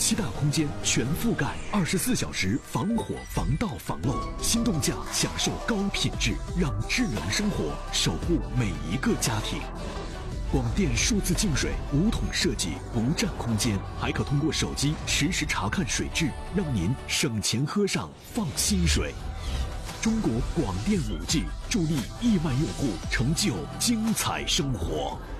7大空间全覆盖，24小时防火防盗防漏，心动价享受高品质，让智能生活守护每一个家庭。广电数字净水无桶设计，不占空间，还可通过手机实时查看水质，让您省钱喝上放心水。中国广电5G助力亿万用户成就精彩生活。